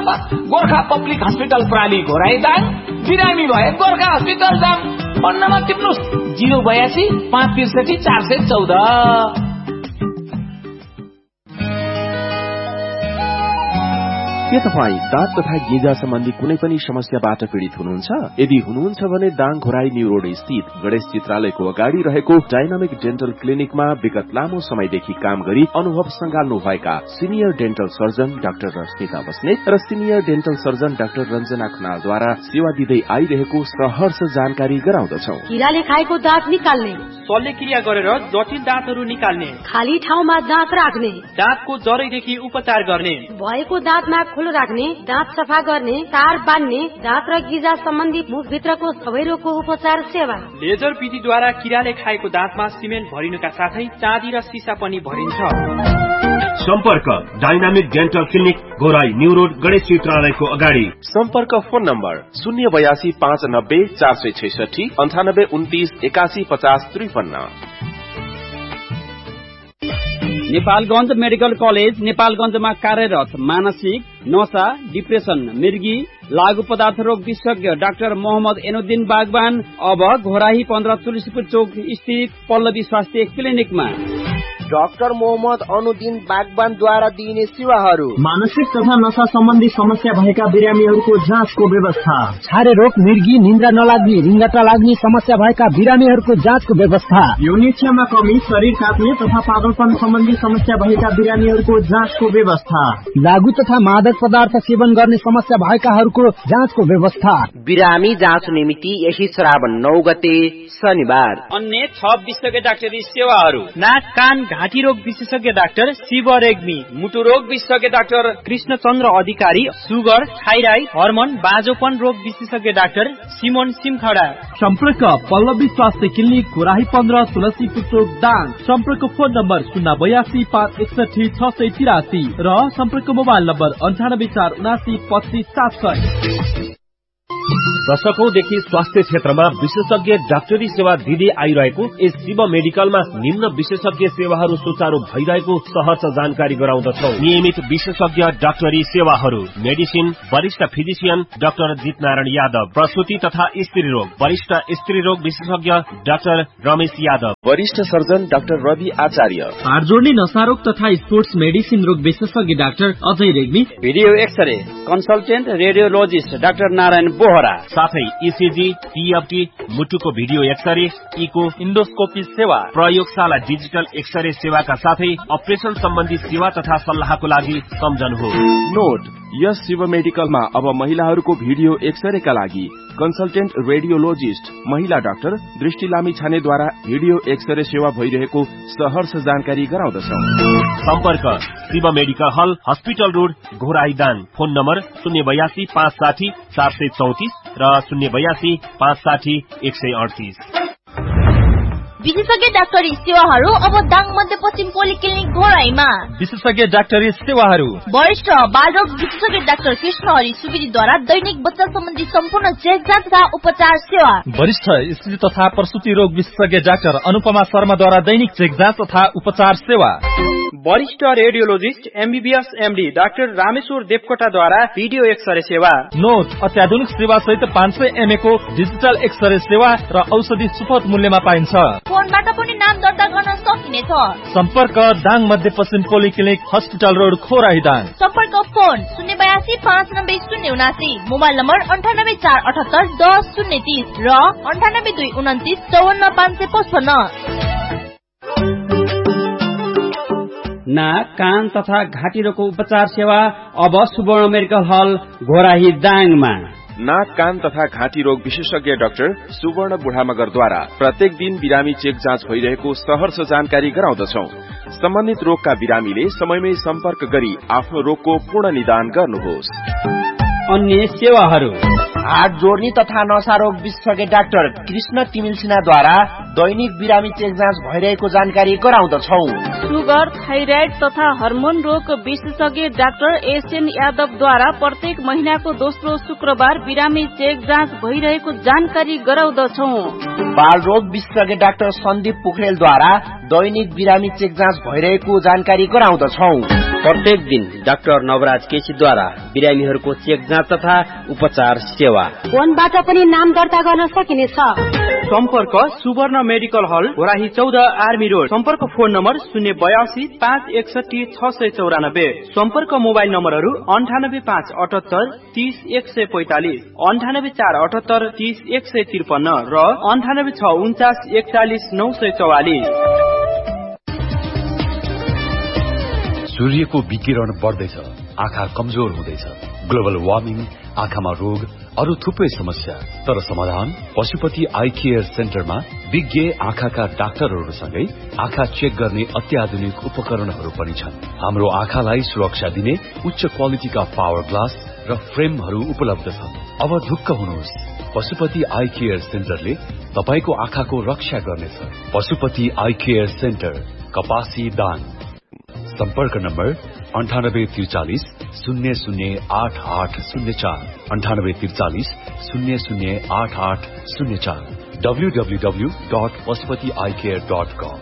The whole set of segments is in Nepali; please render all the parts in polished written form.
नम्बर गोर्खा पब्लिक हस्पिटल प्राली घोराइदाङ, बिरामी भए गोर्खा हस्पिटल जाम। Phone number टिप्नुस् 082 563 414। के तपाई दाँत तथा गिजा सम्बन्धी कुनै पनि समस्याबाट पीड़ित हुनुहुन्छ? यदि हुनुहुन्छ भने दाङ घोराई न्यू रोड स्थित गणेश चित्रालयको अगाडि रहेको डायनामिक डेन्टल क्लिनिकमा विगत लामो समयदेखि काम गरी अनुभव संगाल्नु भएका senior dental surgeon doctor Rashmita Basnet र senior dental surgeon doctor Ranjana खनालद्वारा सेवा दिँदै आइरहेको सहर्ष जानकारी गराउँदछौ। किराले खाएको दाँत निकाल्ने, शल्यक्रिया गरेर जटिल दाँतहरू निकाल्ने, खाली ठाउँमा दाँत राख्ने, दाँतको जरैदेखि उपचार गर्ने, भएको दाँतमा खुलो राख्ने, दाँत सफा गर्ने, तार बान्ने, दाँत र गिजा सम्बन्धी मुखभित्रको सबै रोगको उपचार सेवा। लेजर विधिद्वारा किराले खाएको दाँतमा सिमेन्ट भरिनुका साथै चाँदी र सिसा पनि भरिन्छ। सम्पर्क dynamic dental clinic Ghorahi new road Ganesh चित्रालयको अगाडि। सम्पर्क phone number 082 590 466 98 29 81 50 53। Nepalgunj medical college नेपालगञ्जमा कार्यरत मानसिक, नशा, डिप्रेसन, मृगी, लागू पदार्थ रोग विशेषज्ञ डाक्टर मोहम्मद एनुद्दिन बागवान अब घोराही 15 तुलसीपुर चौक स्थित पल्लवी स्वास्थ्य क्लिनिकमा। डाक्टर मोहम्मद अनुद्दिन बागवानद्वारा दिइने सेवाहरू: मानसिक तथा नशा सम्बन्धी समस्या भएका बिरामीहरूको जाँचको व्यवस्था, छारे रोग, मृगी, निन्द्रा नलाग्ने, रिङ्गटा लाग्ने समस्या भएका बिरामीहरूको जाँचको व्यवस्था, यौनिच्छामा कमी, शरीर काट्ने तथा पागलपन सम्बन्धी समस्या भएका बिरामीहरूको जाँचको व्यवस्था, लागू तथा मादक पदार्थ सेवन गर्ने समस्या भएकाहरूको जाँचको व्यवस्था। बिरामी जाँच निमित्त यही श्रावण 9 गते शनिबार। अन्य 6 विशेषज्ञ डाक्टरी सेवाहरू: नाक कान घाँटी रोग विशेषज्ञ डाक्टर शिव रेग्मी, मुटु रोग विशेषज्ञ डाक्टर कृष्णचन्द्र अधिकारी, सुगर, थाइराइड, हर्मोन, बाजोपन रोग विशेषज्ञ डाक्टर सिमोन सिमखडा। सम्पर्क पल्लवी स्वास्थ्य क्लिनिक घोराही 15 तुलसीपुर चौक दाङ। सम्पर्क फोन नम्बर 082 561 683 र सम्पर्क मोबाइल नम्बर 98 479 25 700। दशकौंदेखि स्वास्थ्य क्षेत्रमा विशेषज्ञ डाक्टरी सेवा दिँदै आइरहेको यस शिव मेडिकलमा निम्न विशेषज्ञ सेवाहरू सुचारू भइरहेको सहर्ष जानकारी गराउँदछौ। नियमित विशेषज्ञ डाक्टरी सेवाहरू: मेडिसिन, वरिष्ठ फिजिशियन डाक्टर जितनारायण यादव, प्रसूति तथा स्त्री रोग, वरिष्ठ स्त्री रोग विशेषज्ञ डाक्टर रमेश यादव, वरिष्ठ सर्जन डाक्टर रवि आचार्य, हाड जोड्ने नशा रोग तथा स्पोर्ट्स मेडिसिन रोग विशेषज्ञ doctor Ajay Regmi, video x-ray consultant radiologist doctor Narayan Bohra, साथै इसिजी, टीएफटी, मुटुको भिडियो एक्सरे, इको, इन्डोस्कोपी सेवा, प्रयोगशाला डिजिटल एक्सरे सेवाका साथै अपरेसन सम्बन्धी सेवा तथा सल्लाहको लागि सम्झनुहोस्। नोट: यस शिव मेडिकलमा अब महिलाहरूको भिडियो एक्सरेका लागि कन्सल्टेन्ट रेडियोलोजिस्ट महिला डाक्टर दृष्टि लामी छानेद्वारा भिडियो एक्सरे सेवा भइरहेको सहर्ष जानकारी गराउँदछौ। सम्पर्क शिव मेडिकल हल, hospital road, Ghorahi Dang. Phone number 082 560 434 र 082 560 138। विशेषज्ञ डाक्टरी सेवाहरू अब दाङ मध्यपश्चिम पोलिक्लिनिक घोराईमा। विशेषज्ञ डाक्टरी सेवाहरू: वरिष्ठ बालरोग विशेषज्ञ डाक्टर कृष्ण हरि सुवेदीद्वारा दैनिक बच्चा सम्बन्धी सम्पूर्ण चेक जाँच तथा उपचार सेवा, वरिष्ठ स्त्री तथा प्रसूति रोग विशेषज्ञ डाक्टर अनुपमा शर्माद्वारा दैनिक चेक जाँच तथा उपचार सेवा, वरिष्ठ radiologist MBBS MD doctor Rameshwar देवकोटाद्वारा video x-ray सेवा। नोट: अत्याधुनिक सेवा सहित 500 mA को डिजिटल एक्सरे सेवा र औषधि सुपथ मूल्यमा पाइन्छ। फोनबाट पनि नाम दर्ता गर्न सकिनेछ। सम्पर्क दाङ मध्यपश्चिम polyclinic hospital road Ghorahi Dang. सम्पर्क फोन 082 590 079, मोबाइल नम्बर 98 478 10 030 र 98 229 54 555। नाक कान तथा घाँटी रोगको उपचार सेवा अब सुवर्ण मेडिकल हल घोराही दाङमा। नाक कान तथा घाँटी रोग विशेषज्ञ डाक्टर सुवर्ण बुढामगरद्वारा प्रत्येक दिन बिरामी चेक जाँच भइरहेको सहर्ष जानकारी गराउँदछौ। सम्बन्धित रोगका बिरामीले समयमै सम्पर्क गरी आफ्नो रोगको पूर्ण निदान गर्नुहोस्। अन्य सेवाहरू: हाड जोड्ने तथा नशा रोग विशेषज्ञ डाक्टर कृष्ण तिमिल सिन्हाद्वारा दैनिक बिरामी चेक जाँच भइरहेको जानकारी गराउँदछौ। सुगर, थाइराइड तथा हर्मोन रोग विशेषज्ञ डाक्टर एसएन यादवद्वारा प्रत्येक महिनाको दोस्रो शुक्रबार बिरामी चेक जाँच भइरहेको जानकारी गराउँदछौ। बाल रोग विशेषज्ञ डाक्टर सन्दीप पोखरेलद्वारा दैनिक बिरामी चेक जाँच भइरहेको जानकारी गराउँदछौ। प्रत्येक दिन डाक्टर नवराज केसीद्वारा बिरामीहरूको चेक जाँच तथा उपचार सेवा। फोनबाट पनि नाम दर्ता गर्न सकिनेछ। सम्पर्क सुवर्ण मेडिकल हल घोराही 14 आर्मी रोड। सम्पर्क फोन नम्बर 082 561 694। सम्पर्क मोबाइल नम्बरहरू 98578 30 145, 98478 30 153 र 98649 41 944। सूर्यको विकिरण बढ्दैछ, आँखा कमजोर हुँदैछ, ग्लोबल वार्मिङ, आँखामा रोग, अरू थुप्रै समस्या। तर समाधान पशुपति आई केयर सेन्टरमा विज्ञ आँखाका डाक्टरहरूसँगै आँखा चेक गर्ने अत्याधुनिक उपकरणहरू पनि छन्। हाम्रो आँखालाई सुरक्षा दिने उच्च क्वालिटीका पावर ग्लास र फ्रेमहरू उपलब्ध छन्। अब ढुक्क हुनुहोस्, पशुपति आई केयर सेन्टरले तपाईको आँखाको रक्षा गर्नेछ। पशुपति आई केयर सेन्टर, कपासी दाङ। सम्पर्क नम्बर 9843 008804, 9843 008804, www.pashupatieyecare.com।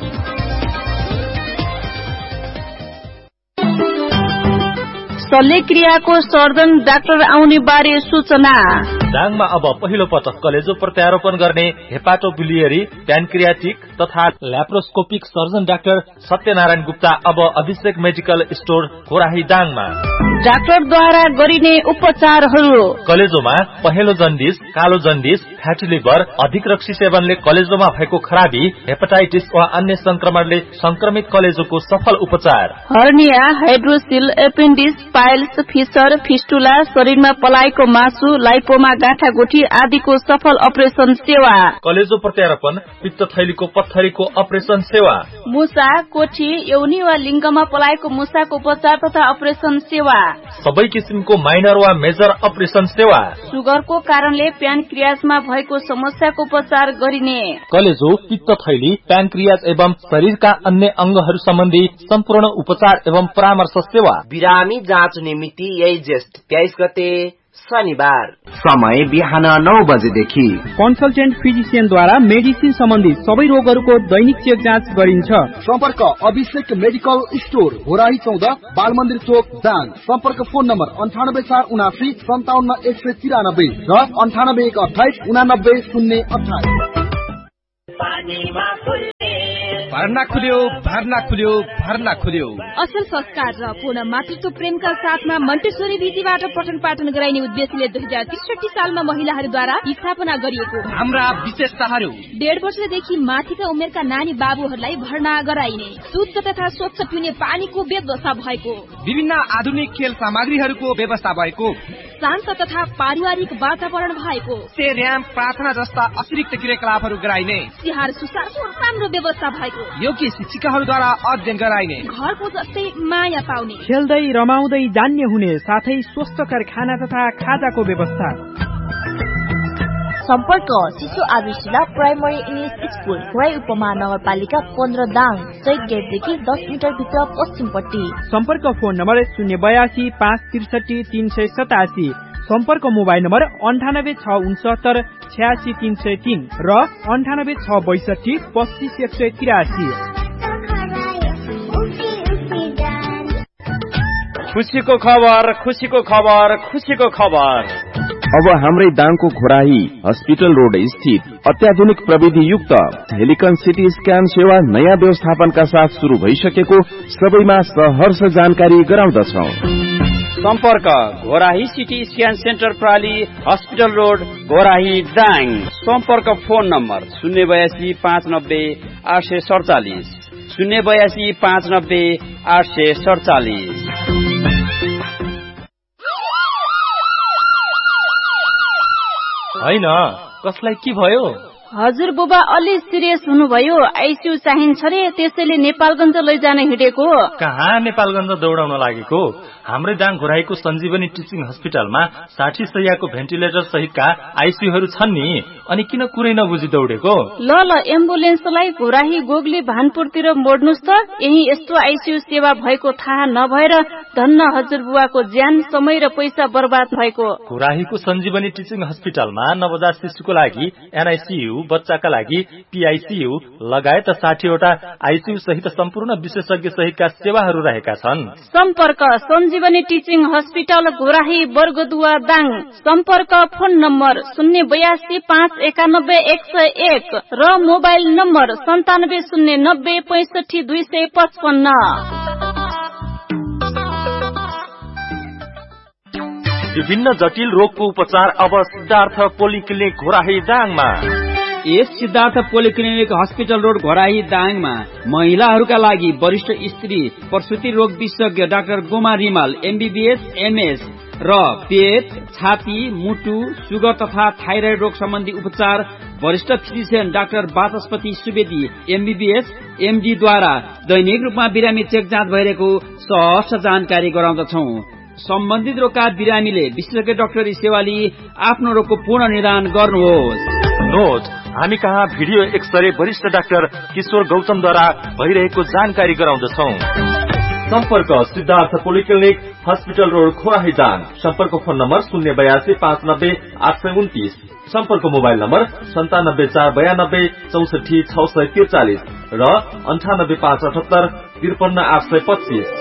शल्यक्रियाको सर्जन डाक्टर आउने बारे सूचना। दाङमा अब पहिलो पटक कलेजो प्रत्यारोपण गर्ने हेपाटोबिलियरी, प्यानक्रियाटिक तथा laparoscopic surgeon doctor Satyanarayan Gupta अब अभिषेक मेडिकल स्टोर घोराही दाङमा। डाक्टरद्वारा गरिने उपचारहरू: कलेजोमा पहेँलो जन्डिस, कालो जन्डिस, फ्याटी लिभर, अधिक रक्सी सेवनले कलेजोमा भएको खराबी, हेपाटाइटिस वा अन्य संक्रमणले संक्रमित कलेजोको सफल उपचार। Hernia, hydroxyl, appendix, piles, fissure, fistula, शरीरमा पलाएको मासु, लाइपोमा, गाँठागुठी आदिको सफल अपरेसन सेवा। कलेजो प्रत्यारोपण, पित्तथैलीको पत्थरीको अपरेसन सेवा। मुसा, कोठी, यौनी वा लिङ्गमा पलाएको मुसाको उपचार तथा अपरेसन सेवा। सबै किसिमको माइनर वा मेजर अपरेसन सेवा। सुगरको कारणले प्यानक्रियाजमा भएको समस्याको उपचार गरिने। कलेजो, पित्तथैली, प्यानक्रियाज एवं शरीरका अन्य अंगहरू सम्बन्धी सम्पूर्ण उपचार एवं परामर्श सेवा। बिरामी जाँच मिति यही जेष्ठ 23 गते शनिबार, समय बिहान 9 बजेदेखि। कन्सल्टेन्ट फिजिसियनद्वारा मेडिसिन सम्बन्धी सबै रोगहरूको दैनिक चेक जाँच गरिन्छ। सम्पर्क अभिषेक मेडिकल स्टोर घोराही 14 बालमन्दिर चोक दाङ। सम्पर्क फोन नम्बर 98479 57193 र 9828 89028। भर्ना खुल्यो, भर्ना खुल्यो, भर्ना खुल्यो। असल संस्कार र पूर्ण मातृत्व प्रेमका साथमा मन्टेश्वरी विधिबाट पठन पाठन गराइने उद्देश्यले 2063 सालमा महिलाहरूद्वारा स्थापना गरिएको हाम्रा विशेषताहरू: 1.5 वर्षदेखि माथिका उमेरका नानी बाबुहरूलाई भर्ना गराइने, शुद्ध तथा स्वच्छ पिउने पानीको व्यवस्था भएको, विभिन्न आधुनिक खेल सामग्रीहरूको व्यवस्था भएको, शान्त तथा पारिवारिक वातावरण भएको, र्याम प्रार्थना जस्ता अतिरिक्त क्रियाकलापहरू गराइने, तिहार सुसारको राम्रो व्यवस्था भएको, योग्य शिक्षिकाहरूद्वारा अध्ययन गराइने, घरको जस्तै माया पाउने, खेल्दै रमाउँदै जान्ने हुने साथै स्वस्थकर खाना तथा खाजाको व्यवस्था। सम्पर्क शिशु आदिशिला प्राइमरी इङ्ग्लिस स्कुल घोराही उपमहानगरपालिका 15 दाङ, चैत गेटदेखि 10 मिटर भित्र पश्चिमपट्टि। सम्पर्क फोन नम्बर 082 563 387। सम्पर्क मोबाइल नम्बर 98 669 86 303 र 98 662 25 183। खुसीको खबर, खुसीको खबर, खुसीको खबर। अब हाम्रै दाङको घोराही हस्पिटल रोड स्थित अत्याधुनिक प्रविधि युक्त हेलिकन सिटी स्क्यान सेवा नयाँ व्यवस्थापनका साथ शुरू भइसकेको सबैमा सहर्ष जानकारी गराउँदछौ। सम्पर्क Ghorahi CT scan centre प्राली, hospital road, Ghorahi Dang. सम्पर्क फोन नम्बर 082 590 847, 082 590 847। हैन, कसलाई के भयो? हजुर बुबा अलि सिरियस हुनुभयो, आइसियु चाहिन्छ रे, त्यसैले नेपालगञ्ज लैजान हिँडेको। कहाँ नेपालगञ्ज दौडाउन लागेको? हाम्रै दाङ घोराहीको सञ्जीवनी टिचिङ हस्पिटलमा 60 शैय्याको भेन्टिलेटर सहितका आइसियुहरू छन् नि, अनि किन कुरै नबुझी दौडेको? ल एम्बुलेन्सलाई घोराही गोगली भानपुरतिर मोड्नुस् त, यही यस्तो आइसियु सेवा भएको थाहा नभएर धन्न हजुर बुवाको ज्यान, समय र पैसा बर्बाद भएको। घोराहीको सञ्जीवनी टिचिङ हस्पिटलमा नवजात शिशुको लागि एनआइसियु, बच्चाका लागि PICU लगायत 60 वटा ICU सहित सम्पूर्ण विशेषज्ञ सहितका सेवाहरू रहेका छन्। सम्पर्क सञ्जीवनी टिचिङ हस्पिटल घोराही बर्गदुवा दाङ। सम्पर्क फोन नम्बर 082 591 101 र मोबाइल नम्बर 9709 65 255। विभिन्न जटिल रोगको उपचार अब सिद्धार्थ पोलिक्लिनिक घोराही दाङमा। यस Siddhartha polyclinic hospital road Ghorahi दाङमा महिलाहरूका लागि वरिष्ठ स्त्री प्रसुति रोग विशेषज्ञ doctor Goma Rimal MBBS MS र पेट, छाती, मुटु, सुगर तथा थाइराइड रोग सम्बन्धी उपचार वरिष्ठ फिजिशियन डाक्टर वाचस्पति सुवेदी MBBS MD द्वारा दैनिक रूपमा बिरामी चेक जाँच भइरहेको सहज जानकारी गराउँदछौ। सम्बन्धित रोगका बिरामीले विशेषज्ञ डाक्टरी सेवा लिई आफ्नो रोगको पूर्ण निदान गर्नुहोस्। नोट, हामी कहाँ भिडियो एक्सरे वरिष्ठ डाक्टर किशोर गौतमद्वारा भइरहेको जानकारी गराउँदछौ। सम्पर्क Siddhartha polyclinic hospital road Ghorahi Dang. सम्पर्क फोन नम्बर 082 590 829। सम्पर्क मोबाइल नम्बर 97 492 64 643 र 98 578 53 825।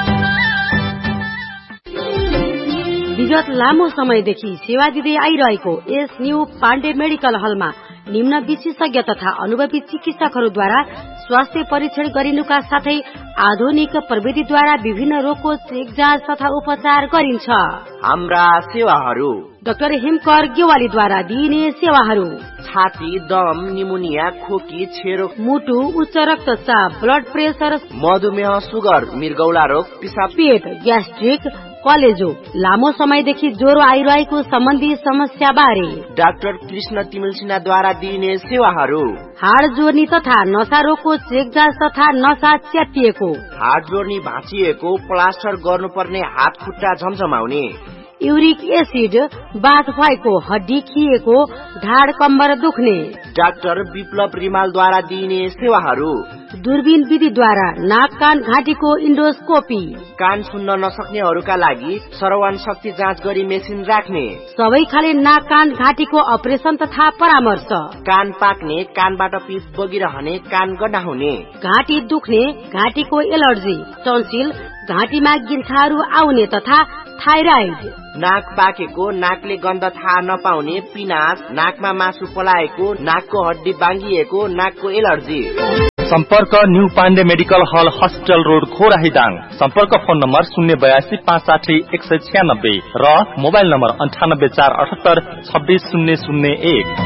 विगत लामो समयदेखि सेवा दिँदै आइरहेको यस न्यू पाण्डे मेडिकल हलमा निम्न विशेषज्ञ तथा अनुभवी चिकित्सकहरूद्वारा स्वास्थ्य परीक्षण गरिनुका साथै आधुनिक प्रविधिद्वारा विभिन्न रोगको चेक जाँच तथा उपचार गरिन्छ। हाम्रा सेवाहरू: डाक्टर हिमकर गेवालीद्वारा दिइने सेवाहरू: छाती, दम, निमोनिया, खोकी, छेरो, मुटु, उच्च रक्तचाप, ब्लड प्रेसर, मधुमेह, सुगर, मृगौला रोग, पिसाब, पेट, ग्यास्ट्रिक, कलेजो, लामो समयदेखि ज्वरो आइरहेको सम्बन्धी समस्या बारे डाक्टर कृष्ण तिमिल सिन्हाद्वारा दिइने सेवाहरू: हाड जोर्नी तथा नसा रोगको चेक जाँच तथा नसा च्यातिएको, हाड जोर्नी भाँचिएको, प्लास्टर गर्नुपर्ने हात खुट्टा झमझमाउने, युरिक एसिड, बाथ भएको, हड्डी खिएको, ढाड कम्बर दुख्ने डाक्टर विप्लव रिमालद्वारा दिइने सेवाहरू: दूरबीन विधिद्वारा नाक कान घाँटीको इन्डोस्कोपी, कान सुन्न नसक्नेहरूका लागि श्रवण शक्ति जाँच गरी मेसिन राख्ने, सबै खाले नाक कान घाँटीको अपरेसन तथा परामर्श, कान पाक्ने, कानबाट पिप बगिरहने, कान गनाउने, घाँटी दुख्ने, घाँटीको एलर्जी, टन्सिल, घाँटीमा गिल्ठाहरू आउने तथा थाइराइड, नाक पाकेको, नाकले गन्ध थाहा नपाउने, पिनास, नाकमा मासु पलाएको, नाकको हड्डी बाङ्गिएको, नाकको एलर्जी। सम्पर्क न्यू पाण्डे मेडिकल हल हस्पिटल रोड घोराही दाङ। सम्पर्क फोन नम्बर 082 560 196 र मोबाइल नम्बर 98 478 26 001।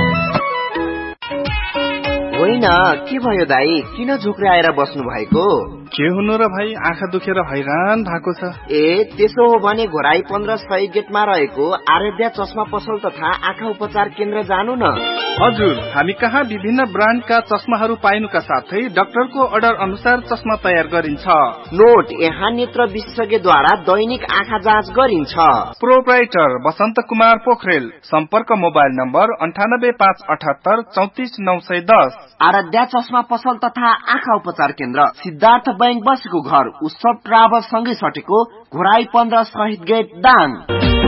होइन, के भयो दाई, किन झुक्राएर बस्नु भएको? के हुनु र भाइ, आँखा दुखेर हैरान भएको छ। त्यसो हो भने घोराई 1500 गेटमा रहेको आराध्या चस्मा पसल तथा आँखा उपचार केन्द्र जानु न। हजुर, हामी कहाँ विभिन्न ब्रान्डका चस्माहरू पाइनुका साथै डाक्टरको अर्डर अनुसार चस्मा तयार गरिन्छ। नोट, यहाँ नेत्र विशेषज्ञद्वारा दैनिक आँखा जाँच गरिन्छ। प्रोप्राइटर बसन्त कुमार पोखरेल। सम्पर्क मोबाइल नम्बर 98 578 34 910। आराध्या चस्मा पसल तथा आँखा उपचार केन्द्र सिद्धार्थ बैंक बसेको घर उत्सव ट्राभल सँगै सटेको घोराई 15 शहीद गेट दाङ।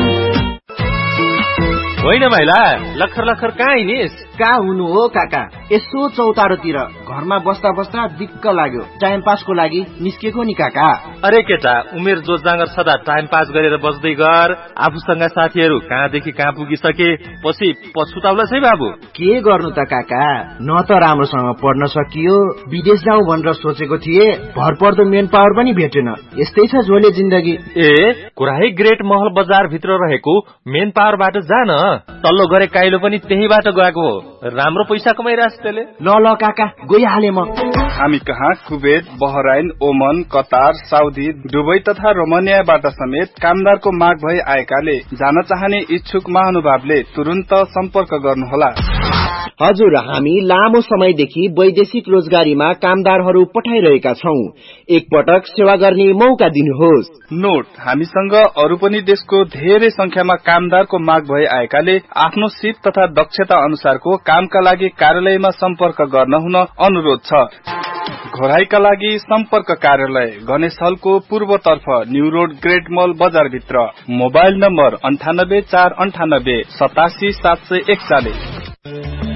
होइन भाइला, लखर लखर कहाँ हिँडिस? कहाँ हुनु हो काका, यसो चौतारोतिर घरमा बस्दा बस्दा दिक्क लाग्यो, टाइम पासको लागि निस्केको नि काका। अरे केटा, उमेर जोत जाँगर सदा टाइम पास गरेर बस्दै गर। आफूसँग साथीहरू कहाँदेखि कहाँ पुगिसके, पछि पछुताउला है बाबु। के गर्नु त काका, न त राम्रोसँग पढ्न सकियो, विदेश जाउँ भनेर सोचेको थिए, भरपर्दो मेन पावर पनि भेटेन, यस्तै छ झोले जिन्दगी। घोराही ग्रेट महल बजार भित्र रहेको मेन पावरबाट जान, तल्लो गरे काइलो पनि त्यहीबाट गएको हो, राम्रो पैसा कमाइरहेछ त्यसले। ल काका, गइहाले म। हामी कहाँ कुवेत, बहराइन, ओमन, कतार, साउदी, दुबई तथा रोमानियाबाट समेत कामदारको माग भई आएकाले जान चाहने इच्छुक महानुभावले तुरुन्त सम्पर्क गर्नुहोला। हजुर, हामी लामो समयदेखि वैदेशिक रोजगारीमा कामदारहरू पठाइरहेका छौं, एकपटक सेवा गर्ने मौका दिनुहोस्। नोट, हामीसँग अरू पनि देशको धेरै संख्यामा कामदारको माग भई आएकाले आफ्नो सिप तथा दक्षता अनुसारको कामका लागि कार्यालयमा सम्पर्क गर्न हुन अनुरोध छ। घोराईका लागि सम्पर्क कार्यालय गणेश हलको पूर्वतर्फ न्यू रोड ग्रेट मल बजार भित्र। Mobile number 98 498 87 741।